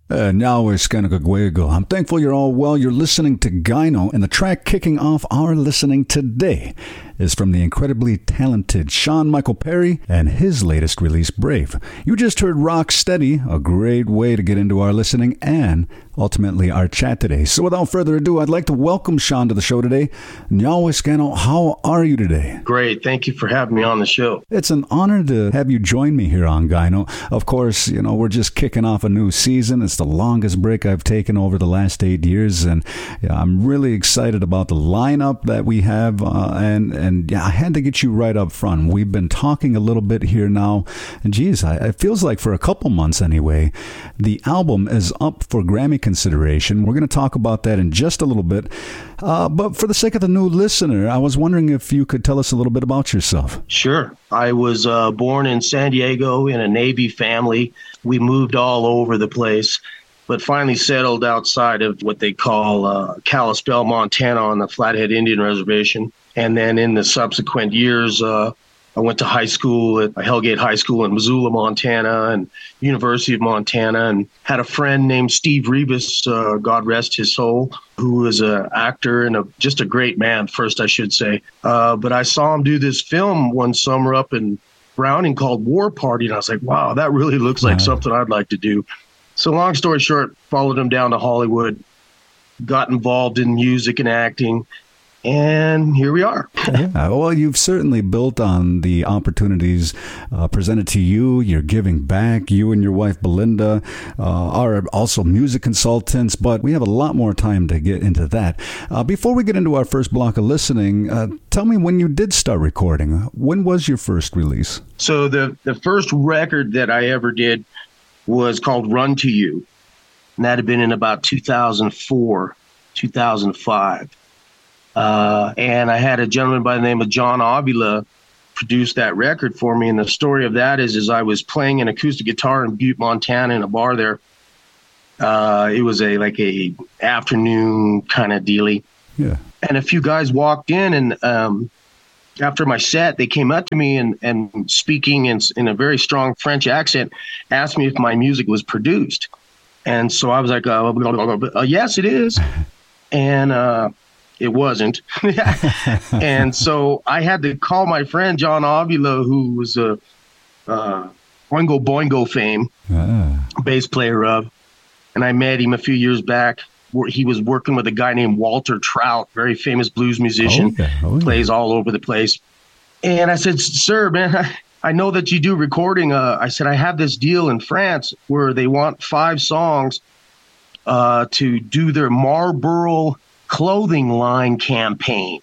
Now it's Kanakagwego. I'm thankful you're all well. You're listening to Gyno, and the track kicking off our listening today is from the incredibly talented Sean Michael Perry and his latest release, Brave. You just heard Rock Steady, a great way to get into our listening and ultimately our chat today. So without further ado, I'd like to welcome Sean to the show today. Nyaweskano, how are you today? Great. Thank you for having me on the show. It's an honor to have you join me here on Gyno. Of course, we're just kicking off a new season. It's the longest break I've taken over the last 8 years, and I'm really excited about the lineup that we have, and I had to get you right up front. We've been talking a little bit here now, and geez, it feels like for a couple months anyway. The album is up for Grammy consideration. We're going to talk about that in just a little bit, but for the sake of the new listener, I was wondering if you could tell us a little bit about yourself. Sure. I was born in San Diego in a Navy family. We moved all over the place, but finally settled outside of what they call Kalispell, Montana, on the Flathead Indian Reservation. And then in the subsequent years, I went to high school at Hellgate High School in Missoula, Montana, and University of Montana, and had a friend named Steve Rebus, God rest his soul, who was an actor and just a great man, first I should say. But I saw him do this film one summer up in Browning called War Party, and I was like, wow, that really looks like something I'd like to do. So long story short, followed him down to Hollywood, got involved in music and acting, and here we are. Well, you've certainly built on the opportunities presented to you. You're giving back. You and your wife, Belinda, are also music consultants, but we have a lot more time to get into that. Before we get into our first block of listening, tell me when you did start recording. When was your first release? So the first record that I ever did was called Run to You, and that had been in about 2004, 2005. And I had a gentleman by the name of John Avila produce that record for me. And the story of that is I was playing an acoustic guitar in Butte, Montana, in a bar there. It was a afternoon kind of dealy. Yeah. And a few guys walked in, and after my set, they came up to me and speaking in a very strong French accent, asked me if my music was produced. And so I was like, yes, it is. And it wasn't. And so I had to call my friend John Avila, who was a Oingo Boingo fame bass player of, and I met him a few years back. He was working with a guy named Walter Trout, very famous blues musician, plays all over the place. And I said, sir, man, I know that you do recording. I said, I have this deal in France where they want 5 songs to do their Marlboro clothing line campaign.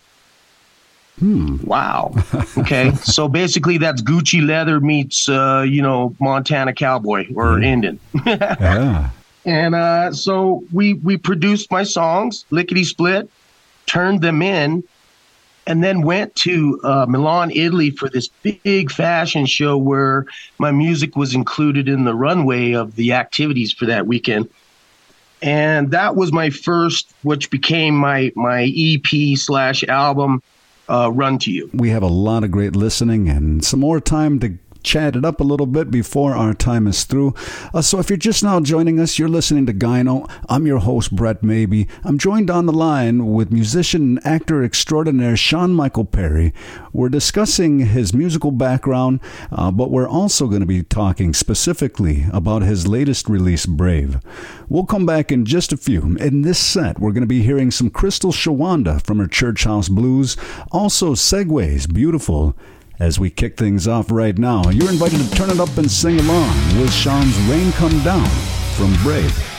Wow. Okay. So basically that's Gucci leather meets, Montana cowboy or Indian. Yeah. And so we produced my songs, lickety split, turned them in, and then went to Milan, Italy for this big fashion show where my music was included in the runway of the activities for that weekend. And that was my first, which became my EP/album, Run to You. We have a lot of great listening and some more time to chat it up a little bit before our time is through. So if you're just now joining us, you're listening to Gyno. I'm your host, Brett Maybe. I'm joined on the line with musician and actor extraordinaire Sean Michael Perry. We're discussing his musical background, but we're also going to be talking specifically about his latest release, Brave. We'll come back in just a few. In this set, we're going to be hearing some Crystal Shawanda from her Church House Blues, also Segways, Beautiful. As we kick things off right now, you're invited to turn it up and sing along with Sean's Rain Come Down from Brave.